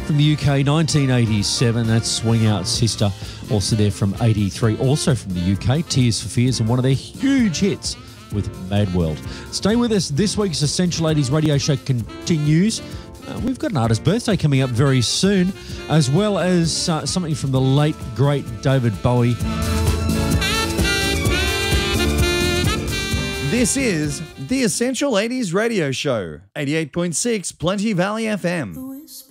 From the UK, 1987, that's Swing Out Sister. Also there from 83, also from the UK, Tears for Fears, and one of their huge hits with Mad World. Stay with us. This week's Essential 80s radio show continues. We've got an artist's birthday coming up very soon, as well as something from the late, great David Bowie. This is the Essential 80s radio show, 88.6 Plenty Valley FM.